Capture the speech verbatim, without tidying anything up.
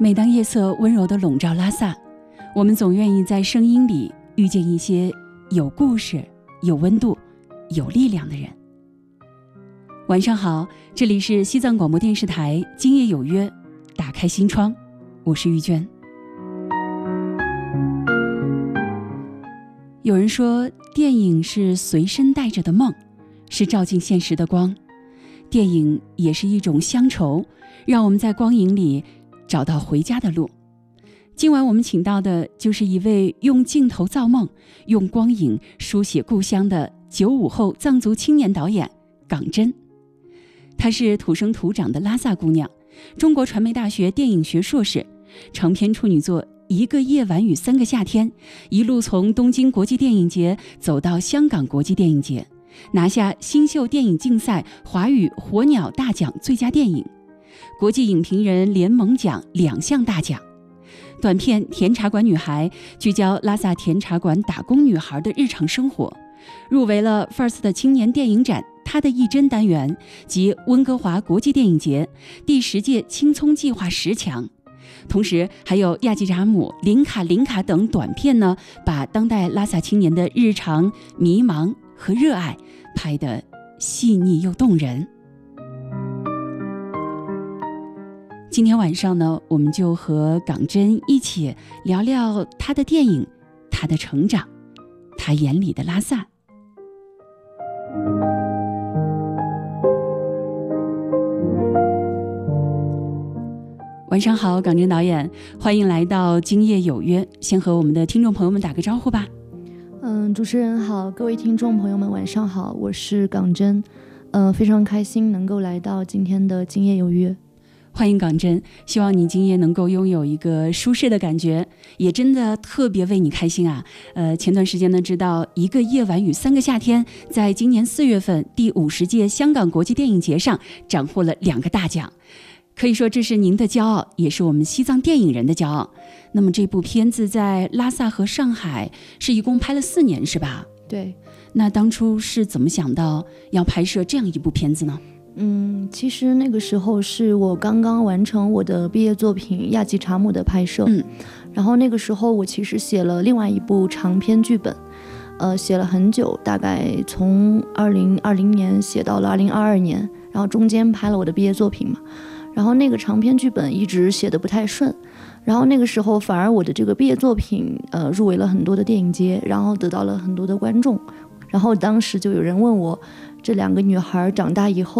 每当夜色温柔地笼罩拉萨，我们总愿意在声音里遇见一些有故事、有温度、有力量的人。晚上好，这里是西藏广播电视台今夜有约，打开心窗，我是玉娟。有人说，电影是随身带着的梦，是照进现实的光。电影也是一种乡愁，让我们在光影里找到回家的路。今晚我们请到的就是一位用镜头造梦，用光影书写故乡的九五后藏族青年导演港真。她是土生土长的拉萨姑娘，中国传媒大学电影学硕士，长篇处女作《一个夜晚与三个夏天》，一路从东京国际电影节走到香港国际电影节，拿下新秀电影竞赛华语火鸟大奖最佳电影，国际影评人联盟奖两项大奖。短片《甜茶馆女孩》聚焦拉萨甜茶馆打工女孩的日常生活，入围了 First 青年电影展她的一帧单元及温哥华国际电影节第十届青葱计划十强。同时还有亚吉扎姆、林卡林卡等短片呢，把当代拉萨青年的日常迷茫和热爱拍得细腻又动人。今天晚上呢，我们就和港真一起聊聊他的电影，他的成长，他眼里的拉萨。晚上好，港真导演，欢迎来到今夜有约，先和我们的听众朋友们打个招呼吧。 嗯，主持人好，各位听众朋友们晚上好，我是港真，嗯，非常开心能够来到今天的今夜有约。 欢迎港真，希望你今夜能够拥有一个舒适的感觉，也真的特别为你开心啊！呃，前段时间呢，知道《一个夜晚与三个夏天》在今年四月份第五十届香港国际电影节上斩获了两个大奖，可以说这是您的骄傲，也是我们西藏电影人的骄傲。那么这部片子在拉萨和上海是一共拍了四年，是吧？ 对。 那当初是怎么想到要拍摄这样一部片子呢？ 嗯，其实那个时候是我刚刚完成我的毕业作品《亚吉查姆》的拍摄，嗯，然后那个时候我其实写了另外一部长篇剧本，呃，写了很久，大概从二零二零年写到了二零二二年，然后中间拍了我的毕业作品嘛，然后那个长篇剧本一直写得不太顺，然后那个时候反而我的这个毕业作品，呃，入围了很多的电影节，然后得到了很多的观众，然后当时就有人问我，这两个女孩长大以后